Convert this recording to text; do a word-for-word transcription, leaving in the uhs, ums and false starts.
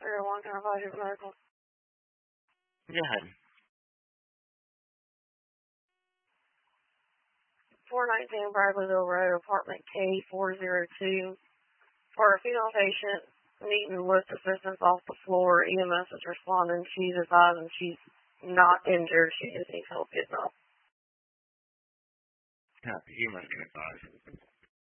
three oh one, can I advise you medical? Go ahead. four nineteen Bradleyville Road, apartment K four oh two. For a female patient needing lift assistance off the floor, E M S is responding. She's advising she's not injured. She just needs help getting up. Copy. You must get advised.